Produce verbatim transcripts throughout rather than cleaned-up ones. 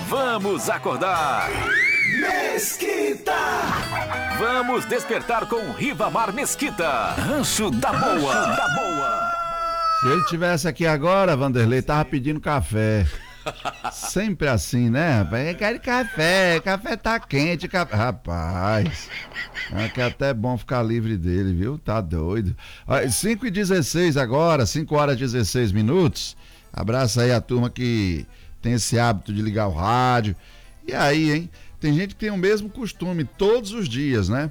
Vamos acordar. Mesquita. Vamos despertar com Rivamar Mesquita. Rancho da Boa. Rancho da Boa. Se ele tivesse aqui agora, Vanderlei tava pedindo café. Sempre assim, né, rapaz? Eu quero café, café tá quente, café... Rapaz, é que é até bom ficar livre dele, viu? Tá doido. cinco e dezesseis agora, cinco horas e dezesseis minutos. Abraça aí a turma que tem esse hábito de ligar o rádio. E aí, hein? Tem gente que tem o mesmo costume todos os dias, né?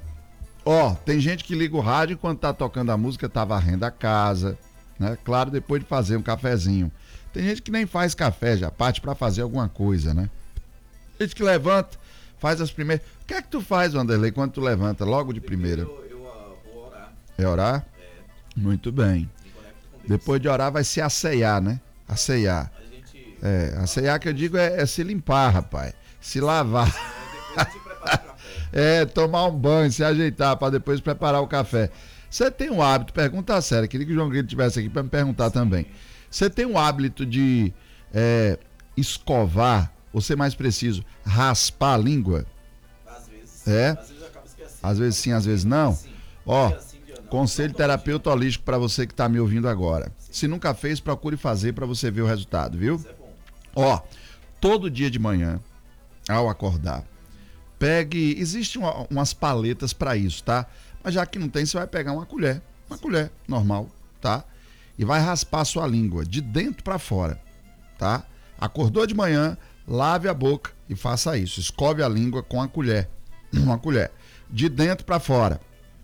Ó, tem gente que liga o rádio enquanto tá tocando a música, tá varrendo a casa, né? Claro, depois de fazer um cafezinho. Tem gente que nem faz café, já parte pra fazer alguma coisa, né? Tem gente que levanta, faz as primeiras... O que é que tu faz, Vanderlei, quando tu levanta logo de primeira? Eu, eu uh, vou orar. É orar? É. Muito bem. Depois de orar vai se aceiar, né? Aceiar. A gente... É, aceiar que eu digo é, é se limpar, rapaz. Se lavar. É, depois se preparar o café. É, tomar um banho, se ajeitar pra depois preparar o café. Você tem um hábito, pergunta séria, queria que o João Grilo estivesse aqui pra me perguntar também. Você tem um hábito de é, escovar, ou ser mais preciso, raspar a língua? Às vezes. É? Às vezes eu acabo esquecendo. Às vezes sim, às vezes não? Sim. Ó, Dia sim, dia não. conselho terapeuta holístico para você que tá me ouvindo agora. Se nunca fez, procure fazer para você ver o resultado, viu? Isso é bom. Ó, todo dia de manhã, ao acordar, pegue... Existem uma, umas paletas para isso, tá? Mas já que não tem, você vai pegar uma colher. Uma colher normal, tá? E vai raspar a sua língua de dentro para fora, tá? Acordou de manhã, lave a boca e faça isso. Escove a língua com a colher, uma colher, de dentro para fora,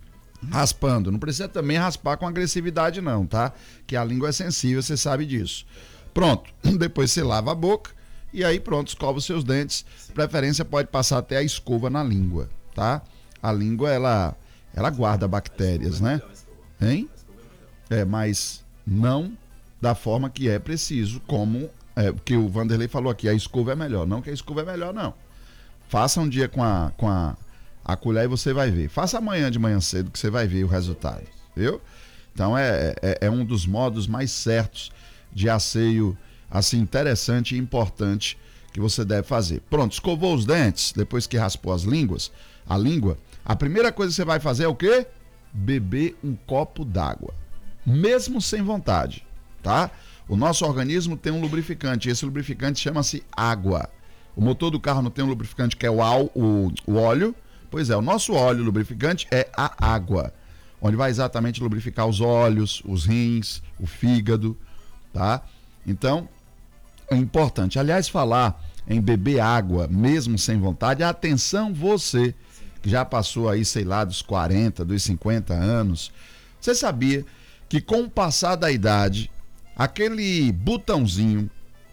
raspando. Não precisa também raspar com agressividade não, tá? Que a língua é sensível, você sabe disso. Pronto, depois você lava a boca e aí pronto, escova os seus dentes. Preferência pode passar até a escova na língua, tá? A língua, ela, ela guarda bactérias, né? Hein? É, mas... não da forma que é preciso, como é, que o Vanderlei falou aqui, a escova é melhor. Não que a escova é melhor, não. Faça um dia com a, com a, a colher e você vai ver. Faça amanhã de manhã cedo que você vai ver o resultado, viu? Então é, é, é um dos modos mais certos de asseio, assim, interessante e importante que você deve fazer. Pronto, escovou os dentes, depois que raspou as línguas, a língua, a primeira coisa que você vai fazer é o quê? Beber um copo d'água. Mesmo sem vontade, tá? O nosso organismo tem um lubrificante, esse lubrificante chama-se água. O motor do carro não tem um lubrificante que é o, al, o, o óleo? Pois é, o nosso óleo lubrificante é a água, onde vai exatamente lubrificar os olhos, os rins, o fígado, tá? Então, é importante. Aliás, falar em beber água, mesmo sem vontade, atenção você, que já passou aí, sei lá, dos quarenta, dos cinquenta anos, você sabia que com o passar da idade, aquele botãozinho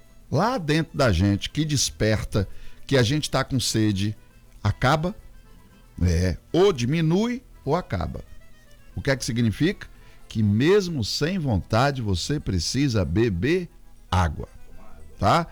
lá dentro da gente que desperta que a gente está com sede, acaba? É, ou diminui ou acaba. O que é que significa? Que mesmo sem vontade você precisa beber água, tá?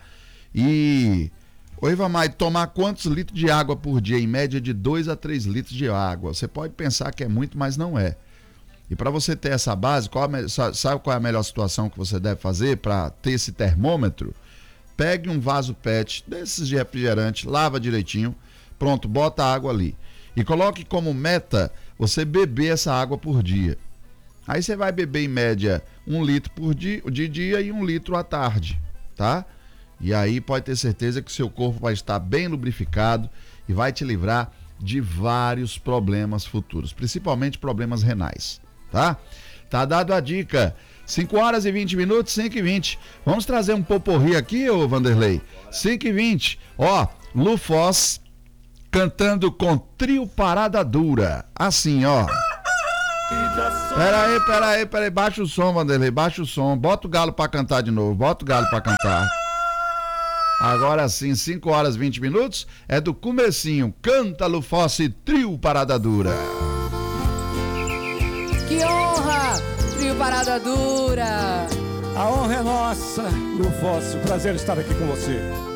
E, ô Rivamar, tomar quantos litros de água por dia? Em média de dois a três litros de água. Você pode pensar que é muito, mas não é. E para você ter essa base, qual a, sabe qual é a melhor situação que você deve fazer para ter esse termômetro? Pegue um vaso pet desses de refrigerante, lava direitinho, pronto, bota a água ali. E coloque como meta você beber essa água por dia. Aí você vai beber em média um litro por dia, de dia e um litro à tarde, tá? E aí pode ter certeza que seu corpo vai estar bem lubrificado e vai te livrar de vários problemas futuros, principalmente problemas renais. Tá? Tá dado a dica. cinco horas e vinte minutos, cinco e vinte. Vamos trazer um poporri aqui, ô Vanderlei? cinco e vinte. Ó, Lu Foz cantando com Trio Parada Dura. Assim, ó. Pera aí, pera aí, pera aí. Baixa o som, Vanderlei, baixa o som. Bota o galo pra cantar de novo, bota o galo pra cantar. Agora sim, cinco horas e vinte minutos. É do comecinho. Canta, Lu Foz, Trio Parada Dura. Que honra, Trio Parada Dura. A honra é nossa, Lu Foz, prazer estar aqui com você.